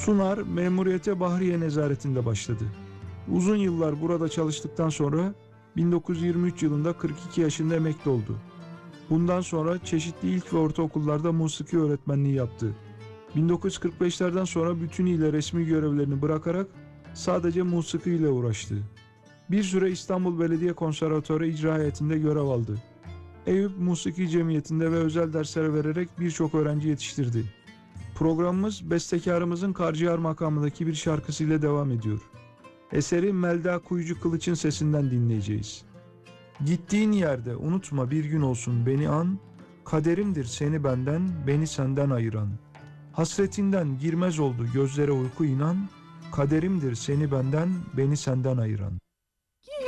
Sunar memuriyete Bahriye nezaretinde başladı. Uzun yıllar burada çalıştıktan sonra 1923 yılında 42 yaşında emekli oldu. Bundan sonra çeşitli ilk ve ortaokullarda musiki öğretmenliği yaptı. 1945'lerden sonra bütünüyle resmi görevlerini bırakarak sadece musiki ile uğraştı. Bir süre İstanbul Belediye Konservatuarı icra heyetinde görev aldı. Eyüp Musiki Cemiyeti'nde ve özel dersler vererek birçok öğrenci yetiştirdi. Programımız bestekarımızın Karciğer makamındaki bir şarkısıyla devam ediyor. Eseri Melda Kuyucu Kılıç'ın sesinden dinleyeceğiz. Gittiğin yerde unutma bir gün olsun beni an, kaderimdir seni benden, beni senden ayıran. Hasretinden girmez oldu gözlere uyku inan, kaderimdir seni benden, beni senden ayıran.